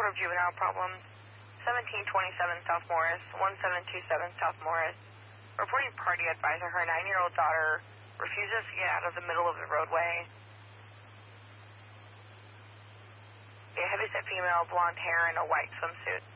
report of juvenile problems. 1727 South Morris, 1727 South Morris. Reporting party advisor, her 9-year-old daughter refuses to get out of the middle of the roadway. A heavyset female, blonde hair, and a white swimsuit.